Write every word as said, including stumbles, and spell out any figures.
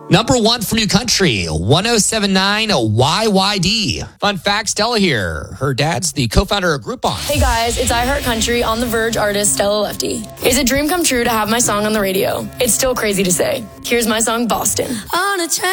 Number one for New Country, one oh seven point nine Y Y D. Fun fact, Stella here. Her dad's the co-founder of Groupon. Hey guys, it's iHeart Country on The Verge artist Stella Lefty. It's a dream come true to have my song on the radio. It's still crazy to say. Here's my song, Boston. On a train.